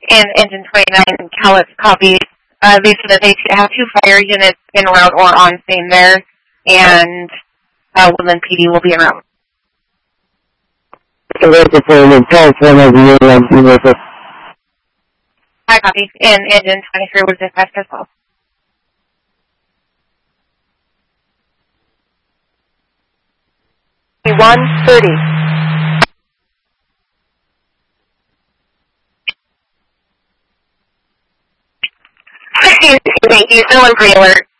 and Engine 29 Callis copy. They said that they have 2 fire units en route or on scene there, and Woodland PD will be en route. Hi, copy. And Engine 23 was dispatched as well. $130. Thank you. Still in pre-alert.